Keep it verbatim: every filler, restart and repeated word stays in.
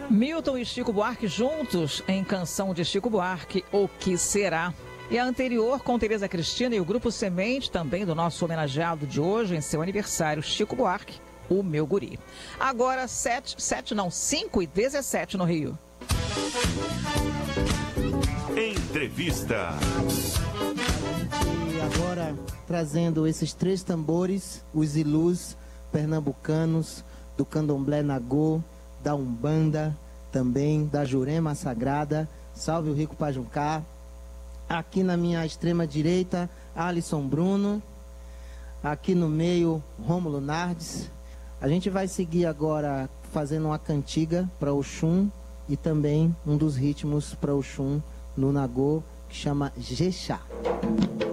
Milton e Chico Buarque juntos em Canção de Chico Buarque, O Que Será. E a anterior com Tereza Cristina e o Grupo Semente, também do nosso homenageado de hoje, em seu aniversário, Chico Buarque, O Meu Guri. Agora, sete, sete não, cinco e dezessete no Rio. Entrevista. E agora, trazendo esses três tambores, os ilus pernambucanos, do candomblé nagô, da Umbanda, também da Jurema Sagrada. Salve o Rico Pajuncá. Aqui na minha extrema direita, Alisson Bruno. Aqui no meio, Rômulo Nardes. A gente vai seguir agora fazendo uma cantiga para Oxum e também um dos ritmos para Oxum no nagô, que chama Jexá.